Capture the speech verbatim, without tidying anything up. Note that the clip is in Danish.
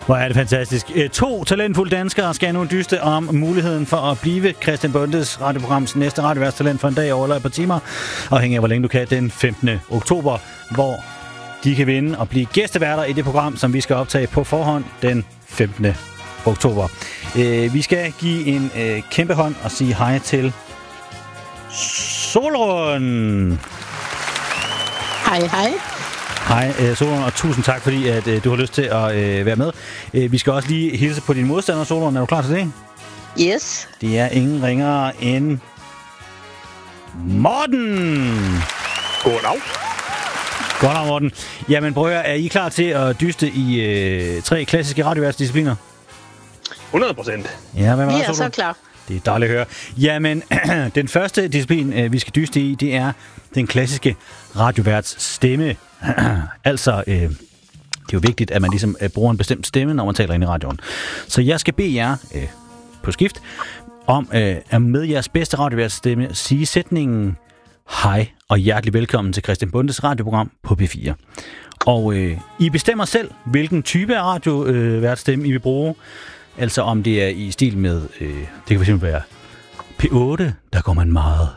Hvor er det fantastisk. To talentfulde danskere skal nu dyste om muligheden for at blive Christian Bondes radioprograms næste radioværtstalent for en dag over eller et par timer, afhængig af hvor længe du kan, den femtende oktober, hvor de kan vinde og blive gæsteværter i det program, som vi skal optage på forhånd den femtende oktober. Vi skal give en kæmpe hånd og sige hej til Solrun. Hej, hej. Hej, Solrun, og tusind tak, fordi at, uh, du har lyst til at uh, være med. Uh, vi skal også lige hilse på din modstander, Solrun. Er du klar til det? Yes. Det er ingen ringere end Morten. Goddag. Goddag, Morten. Jamen, prøv at høre, er I klar til at dyste i uh, tre klassiske radioværtsdiscipliner? hundrede procent. Ja, hvad var Vi det, er så klar. Det er dejligt at høre. Jamen, den første disciplin, uh, vi skal dyste i, det er den klassiske radioværts stemme. altså, øh, det er jo vigtigt, at man ligesom øh, bruger en bestemt stemme, når man taler ind i radioen. Så jeg skal bede jer øh, på skift om øh, at med jeres bedste radioværtsstemme sige sætningen hej og hjertelig velkommen til Christian Bondes radioprogram på P fire. Og øh, I bestemmer selv, hvilken type af radioværtsstemme I vil bruge. Altså om det er i stil med, øh, det kan fx være P otte, der går man meget